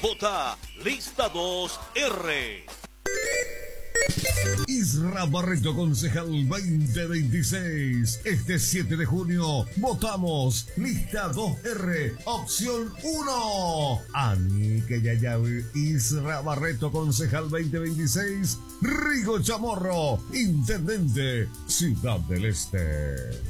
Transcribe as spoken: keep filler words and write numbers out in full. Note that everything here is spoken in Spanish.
Vota Lista dos R. Isra Barreto, concejal veinte veintiséis. Este siete de junio votamos Lista dos R, opción uno. Anique Yayaui, Isra Barreto, concejal veinte veintiséis. Rigo Chamorro, intendente, Ciudad del Este.